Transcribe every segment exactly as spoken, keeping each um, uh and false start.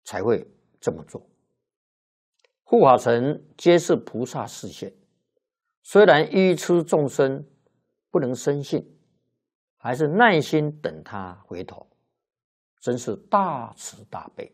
才会这么做。护法神皆是菩萨示现，虽然愚痴众生不能深信，还是耐心等他回头，真是大慈大悲。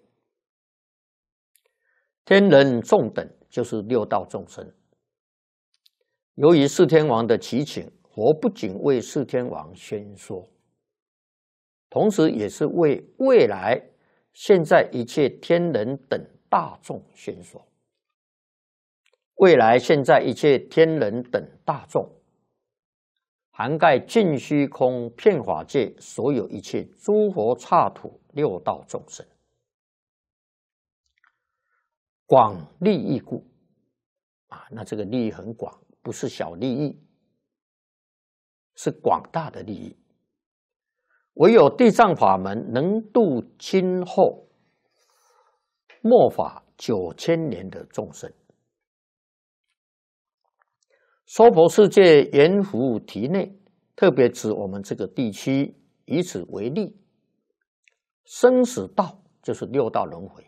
天人众等就是六道众生。由于四天王的祈请，佛不仅为四天王宣说，同时也是为未来现在一切天人等大众宣说。未来现在一切天人等大众，涵盖尽虚空遍法界所有一切诸佛刹土六道众生，广利益故啊，那这个利益很广，不是小利益，是广大的利益。唯有地藏法门能度今后末法九千年的众生。娑婆世界阎浮提内，特别指我们这个地区，以此为例。生死道就是六道轮回。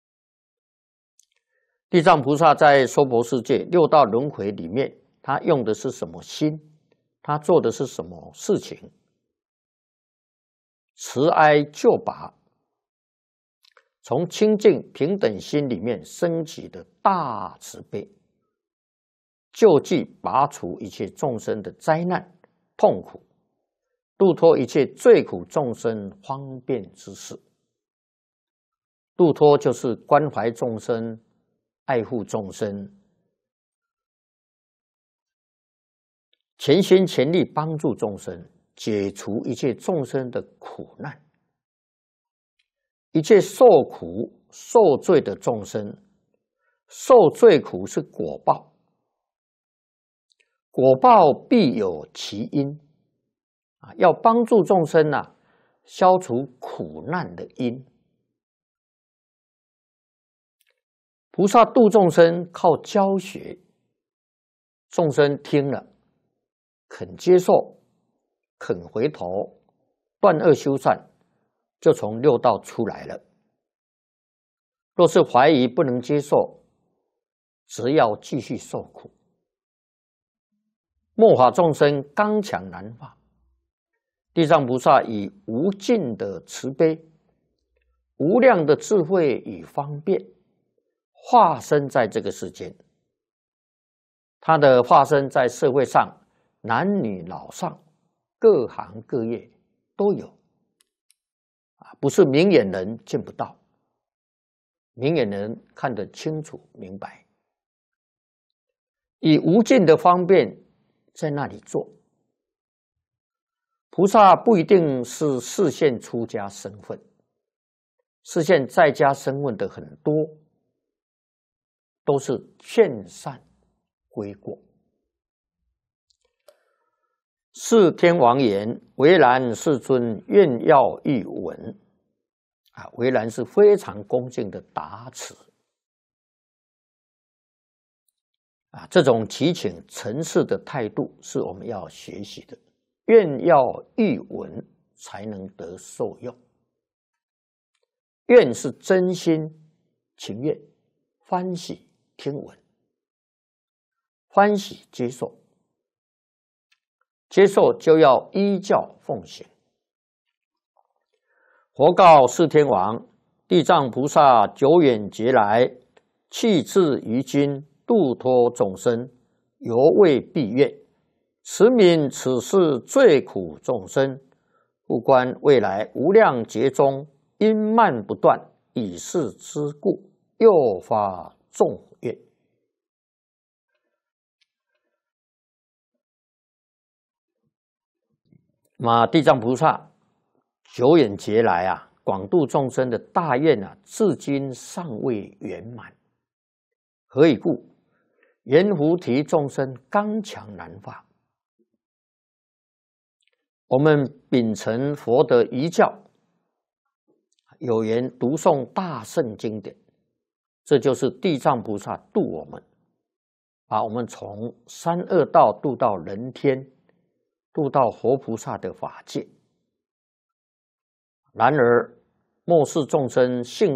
地藏菩萨在娑婆世界六道轮回里面，他用的是什么心？他做的是什么事情？慈哀救拔，从清净平等心里面升起的大慈悲，救济拔除一切众生的灾难痛苦，度脱一切罪苦众生方便之事。度脱就是关怀众生，爱护众生，全心全力帮助众生，解除一切众生的苦难。一切受苦受罪的众生，受罪苦是果报，果报必有其因啊，要帮助众生啊，消除苦难的因。菩萨度众生靠教学，众生听了肯接受，肯回头，断恶修善，就从六道出来了。若是怀疑不能接受，只要继续受苦。末法众生刚强难化，地藏菩萨以无尽的慈悲、无量的智慧与方便，化身在这个世间。他的化身在社会上，男女老少、各行各业都有，啊，不是明眼人见不到，明眼人看得清楚明白，以无尽的方便在那里做。菩萨不一定是示现出家身份，示现在家身份的很多，都是劝善归过。四天王言：唯然世尊愿要欲闻。啊，唯然是非常恭敬的答词。啊，这种祈请诚实的态度是我们要学习的。愿要欲闻，才能得受用。愿是真心情愿，欢喜听闻，欢喜接受。接受就要依教奉行。佛告四天王：地藏菩萨久远劫来，弃智于今，度脱众生，犹未毕愿。慈悯此世最苦众生，复观未来无量劫中，因慢不断，以是之故，又发众愿。那地藏菩萨久远劫来啊，广度众生的大愿啊，至今尚未圆满。何以故？阎浮提众生刚强难化。我们秉承佛的遗教，有缘读诵大圣经典，这就是地藏菩萨度我们，把我们从三恶道度到人天，度到活菩萨的法界。然而末世众生性